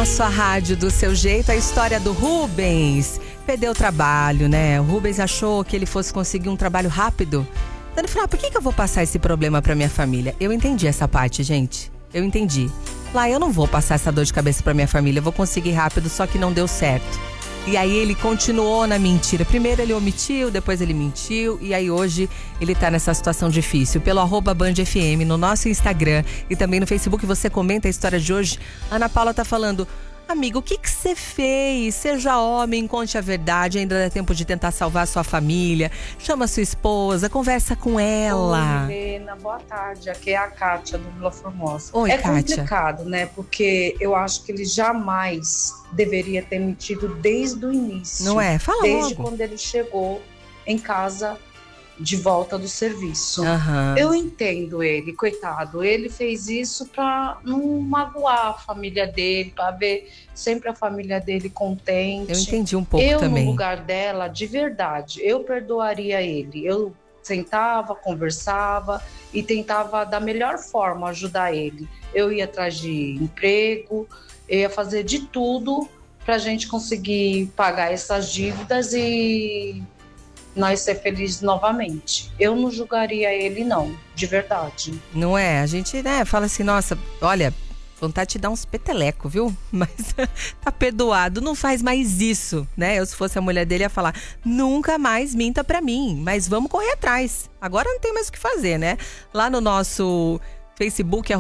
sua rádio do seu jeito, a história do Rubens. Perdeu o trabalho, né? O Rubens achou que ele fosse conseguir um trabalho rápido. Então ele falou, por que eu vou passar esse problema pra minha família? Eu entendi essa parte, gente. Eu entendi. Lá, eu não vou passar essa dor de cabeça pra minha família, eu vou conseguir rápido, só que não deu certo. E aí ele continuou na mentira. Primeiro ele omitiu, depois ele mentiu. E aí hoje ele tá nessa situação difícil. Pelo @BandFM, no nosso Instagram e também no Facebook, você comenta a história de hoje. Ana Paula tá falando, amigo, o que você fez? Seja homem, conte a verdade. Ainda dá tempo de tentar salvar a sua família. Chama a sua esposa, conversa com ela. Oi, Helena, boa tarde. Aqui é a Kátia, do Vila Formosa. Oi, é Kátia. complicado, né? Porque eu acho que ele jamais deveria ter mentido desde o início. Não é? Fala desde logo. quando ele chegou em casa de volta do serviço. Aham. Eu entendo ele, coitado. Ele fez isso para não magoar a família dele, para ver sempre a família dele contente. Eu entendi um pouco eu, também. no lugar dela, de verdade, eu perdoaria ele. Eu sentava, conversava e tentava da melhor forma ajudar ele. Eu ia atrás de emprego, eu ia fazer de tudo para a gente conseguir pagar essas dívidas e nós ser felizes novamente. Eu não julgaria ele, não, de verdade. Não é? A gente, né, fala assim, nossa, olha, vontade de dar uns peteleco, viu? Mas tá perdoado, não faz mais isso, né? Eu, se fosse a mulher dele, ia falar, nunca mais minta pra mim, mas vamos correr atrás. Agora não tem mais o que fazer, né? Lá no nosso Facebook,